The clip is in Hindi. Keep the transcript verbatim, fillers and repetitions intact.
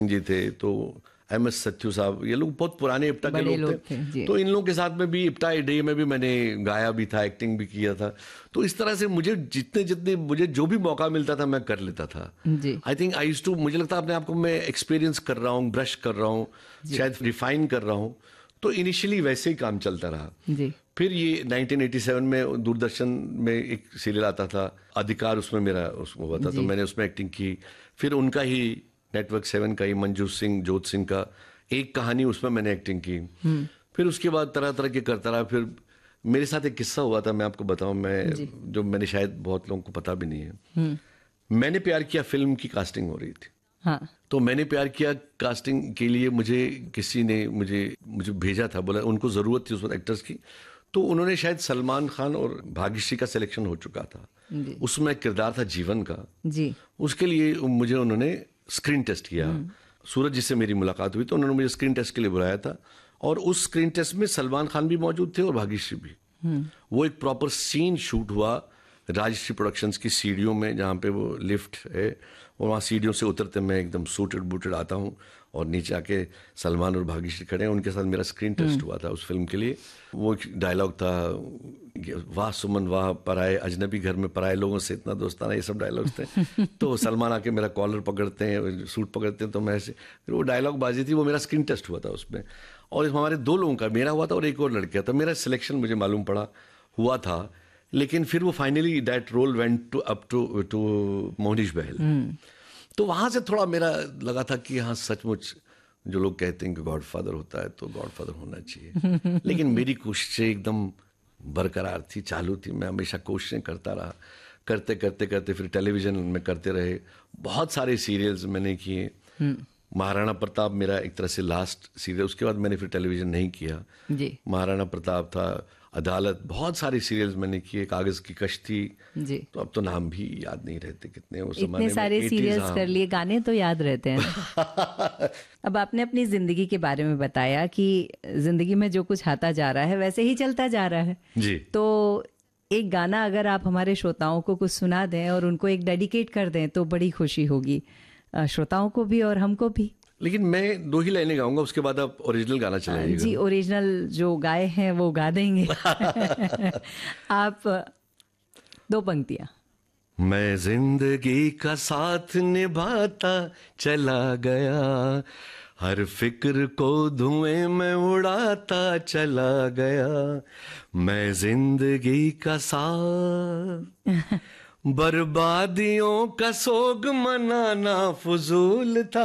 जी थे, तो एम एस सत्यू साहब, ये लोग बहुत पुराने इप्टा के लोग, लोग थे, थे तो इन लोगों के साथ में भी इप्टा डे में भी मैंने गाया भी था, एक्टिंग भी किया था। तो इस तरह से मुझे जितने जितने मुझे जो भी मौका मिलता था मैं कर लेता था। I think I used to, मुझे लगता है अपने आप को मैं एक्सपीरियंस कर रहा हूँ, ब्रश कर रहा हूँ, शायद रिफाइन कर रहा हूँ। तो इनिशियली वैसे ही काम चलता रहा। जी। फिर ये नाइनटीन एटी सेवन में दूरदर्शन में एक सीरियल आता था अधिकार, उसमें मेरा उसमें हुआ था, तो मैंने उसमें एक्टिंग की। फिर उनका ही नेटवर्क सेवन का ही मंजू सिंह जोत सिंह का एक कहानी, उसमें मैंने एक्टिंग की। फिर उसके बाद तरह तरह के करता रहा। फिर मेरे साथ एक किस्सा हुआ था, मैं आपको बताऊं, मैं जो मैंने शायद बहुत लोगों को पता भी नहीं है। मैंने प्यार किया फिल्म की कास्टिंग हो रही थी। हाँ। तो मैंने प्यार किया कास्टिंग के लिए मुझे किसी ने मुझे मुझे भेजा था, बोला उनको जरूरत थी उस वक्त एक्टर्स की। तो उन्होंने शायद सलमान खान और भाग्यश्री का सिलेक्शन हो चुका था, उसमें किरदार था जीवन का जी। उसके लिए मुझे उन्होंने स्क्रीन टेस्ट किया। सूरज जी से मेरी मुलाकात हुई तो उन्होंने मुझे स्क्रीन टेस्ट के लिए बुलाया था, और उस स्क्रीन टेस्ट में सलमान खान भी मौजूद थे और भाग्यश्री भी। वो एक प्रॉपर सीन शूट हुआ राजश्री प्रोडक्शंस की सीढ़ियों में, जहाँ पे वो लिफ्ट है, और वहाँ सीढ़ियों से उतरते मैं एकदम सूटेड बूटेड आता हूँ, और नीचे आके सलमान और भाग्यश्री खड़े हैं, उनके साथ मेरा स्क्रीन टेस्ट हुआ था उस फिल्म के लिए। वो एक डायलॉग था, वाह सुमन वाह, पराए अजनबी घर में पराए लोगों से इतना दोस्ताना, ये सब डायलॉग्स थे। तो सलमान आके मेरा कॉलर पकड़ते हैं, सूट पकड़ते हैं, तो मैं ऐसे, फिर वो डायलॉग बाजी थी, वो मेरा स्क्रीन टेस्ट हुआ था उसमें। और हमारे दो लोगों का, मेरा हुआ था और एक और लड़का था, मेरा सिलेक्शन मुझे मालूम पड़ा हुआ था, लेकिन फिर वो finally that role went to up to to Mohnish बहल। तो वहां से थोड़ा मेरा लगा था कि हाँ सचमुच जो लोग कहते हैं कि गॉडफादर होता है तो गॉडफादर होना चाहिए। लेकिन मेरी कोशिशें एकदम बरकरार थी, चालू थी, मैं हमेशा कोशिशें करता रहा, करते करते करते फिर टेलीविजन में करते रहे, बहुत सारे सीरियल्स मैंने किए। महाराणा प्रताप मेरा एक तरह से लास्ट सीरियल, उसके बाद मैंने फिर टेलीविजन नहीं किया जी। महाराणा प्रताप था, अदालत, बहुत सारे सीरियल्स मैंने किए, कागज की कश्ती जी। तो अब तो नाम भी याद नहीं रहते कितने वो इतने सारे सीरियल्स कर लिए, गाने तो याद रहते हैं। अब आपने अपनी जिंदगी के बारे में बताया कि जिंदगी में जो कुछ आता जा रहा है वैसे ही चलता जा रहा है जी। तो एक गाना अगर आप हमारे श्रोताओं को कुछ सुना दें और उनको एक डेडिकेट कर दें तो बड़ी खुशी होगी, श्रोताओं को भी और हमको भी। लेकिन मैं दो ही लाइनें गाऊंगा, उसके बाद आप ओरिजिनल गाना चलाइएगा। जी, ओरिजिनल जो गाए हैं वो गा देंगे। आप दो पंक्तियां। मैं जिंदगी का साथ निभाता चला गया, हर फिक्र को धुएं में उड़ाता चला गया, मैं जिंदगी का साथ बर्बादियों का सोग मनाना फजूल था।